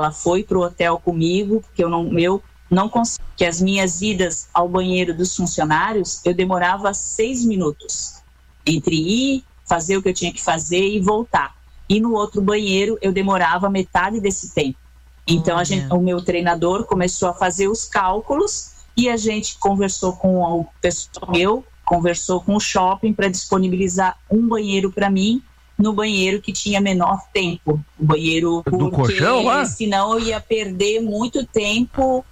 Ela foi pro hotel comigo, porque eu não consegui, que as minhas idas ao banheiro dos funcionários, eu demorava 6 minutos entre ir, fazer o que eu tinha que fazer e voltar. E no outro banheiro eu demorava metade desse tempo. Então o meu treinador começou a fazer os cálculos e a gente conversou com o pessoal, conversou com o shopping para disponibilizar um banheiro para mim, no banheiro que tinha menor tempo. O banheiro, do colchão, senão eu ia perder muito tempo.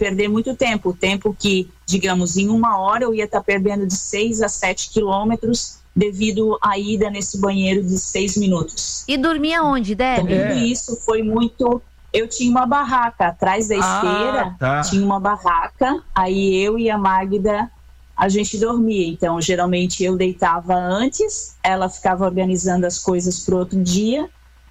O tempo que, digamos, em 1 hora eu ia estar perdendo de 6 a 7 quilômetros devido à ida nesse banheiro de 6 minutos. E dormia onde, Debbie? Tudo isso foi muito... Eu tinha uma barraca atrás da esteira, tinha uma barraca, aí eu e a Magda, a gente dormia. Então, geralmente eu deitava antes, ela ficava organizando as coisas para o outro dia,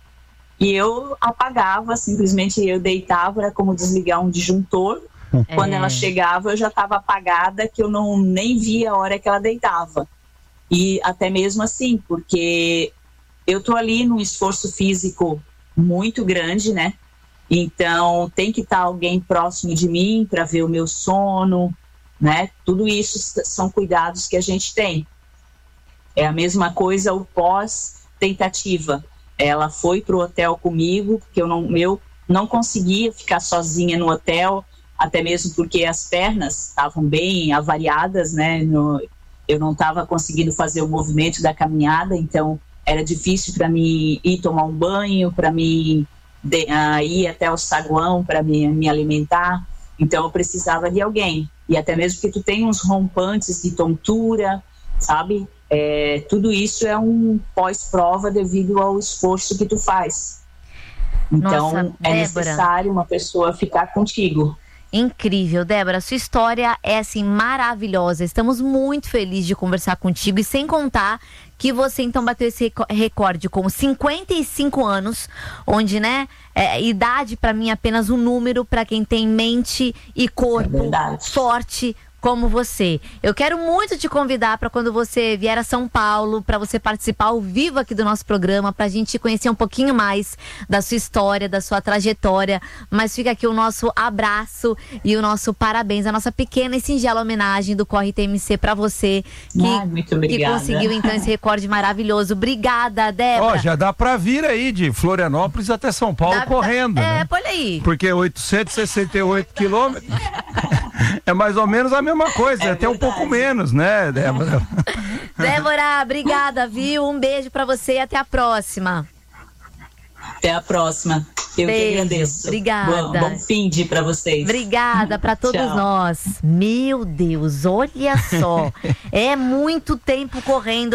e eu apagava, simplesmente eu deitava, era como desligar um disjuntor. Quando ela chegava, eu já estava apagada, que eu nem via a hora que ela deitava. E até mesmo assim, porque eu tô ali num esforço físico muito grande, né? Então, tem que estar alguém próximo de mim para ver o meu sono, né? Tudo isso são cuidados que a gente tem. É a mesma coisa o pós-tentativa. Ela foi pro hotel comigo, porque eu não conseguia ficar sozinha no hotel, até mesmo porque as pernas estavam bem avariadas, né? Eu não estava conseguindo fazer o movimento da caminhada, então era difícil para mim ir tomar um banho, para mim ir até o saguão para me alimentar. Então eu precisava de alguém. E até mesmo porque tu tem uns rompantes de tontura, sabe? Tudo isso é um pós-prova devido ao esforço que tu faz. Então, Nossa, é necessário uma pessoa ficar contigo. Incrível, Débora, sua história é assim maravilhosa, estamos muito felizes de conversar contigo e sem contar que você então bateu esse recorde com 55 anos, onde, né, idade para mim é apenas um número para quem tem mente e corpo forte como você. Eu quero muito te convidar para quando você vier a São Paulo, para você participar ao vivo aqui do nosso programa, para a gente conhecer um pouquinho mais da sua história, da sua trajetória. Mas fica aqui o nosso abraço e o nosso parabéns, a nossa pequena e singela homenagem do Corre TMC para você, que conseguiu então esse recorde maravilhoso. Obrigada, Débora. Já dá para vir aí de Florianópolis até São Paulo correndo. Né? Olha aí. Porque 868 quilômetros é mais ou menos a mesma coisa, até um pouco menos, né, Débora? Débora, obrigada, viu? Um beijo pra você e até a próxima. Até a próxima. Eu que agradeço. Obrigada. Bom fim de pra vocês. Obrigada pra todos nós. Meu Deus, olha só. É muito tempo correndo,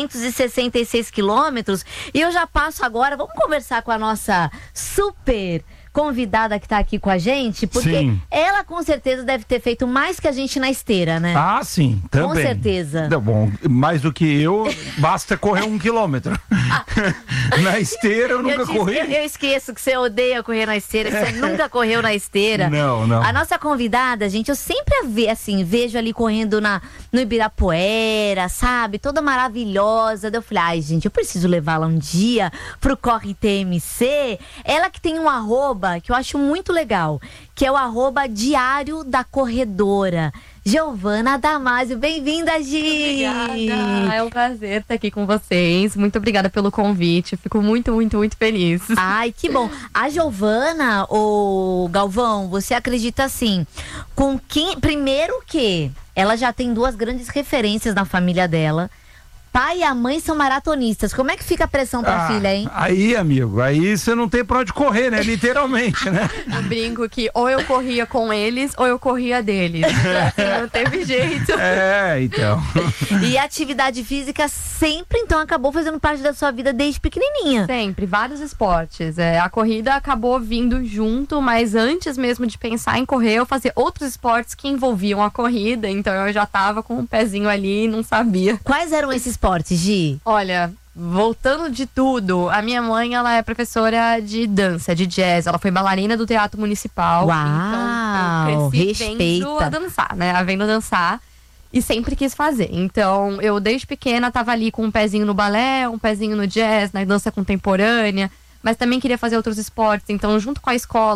866 quilômetros. E eu já passo agora, vamos conversar com a nossa super convidada que tá aqui com a gente, porque ela com certeza deve ter feito mais que a gente na esteira, né? Ah, sim, também. Com certeza. Tá bom, mais do que eu, basta correr 1 quilômetro. Na esteira eu nunca corri. Eu esqueço que você odeia correr na esteira, que você nunca correu na esteira. Não. A nossa convidada, gente, eu sempre vejo ali correndo no Ibirapuera, sabe? Toda maravilhosa. Daí eu falei, ai, gente, eu preciso levá-la um dia pro Corre TMC. Ela que tem um @ que eu acho muito legal, que é o @ Diário da Corredora. Giovana Damasio, bem-vinda, Gi! Obrigada, é um prazer estar aqui com vocês. Muito obrigada pelo convite, eu fico muito, muito, muito feliz. Ai, que bom. A Giovana, o Galvão, você acredita assim, com quem... Primeiro que ela já tem 2 grandes referências na família dela. Pai e a mãe são maratonistas. Como é que fica a pressão pra filha, hein? Aí, amigo, aí você não tem pra onde correr, né? Literalmente, né? Eu brinco que ou eu corria com eles ou eu corria deles. Assim, não teve jeito. Então. E a atividade física sempre, então, acabou fazendo parte da sua vida desde pequenininha. Sempre, vários esportes. A corrida acabou vindo junto, mas antes mesmo de pensar em correr, eu fazia outros esportes que envolviam a corrida. Então eu já tava com um pezinho ali e não sabia. Quais eram esses esportes, Gi? Olha, voltando de tudo, a minha mãe, ela é professora de dança, de jazz. Ela foi bailarina do Teatro Municipal. Uau, então eu cresci respeita. vendo a dançar, né? Vendo dançar. E sempre quis fazer. Então, eu desde pequena tava ali com um pezinho no balé, um pezinho no jazz, na dança contemporânea. mas também queria fazer outros esportes. Então, junto com a escola,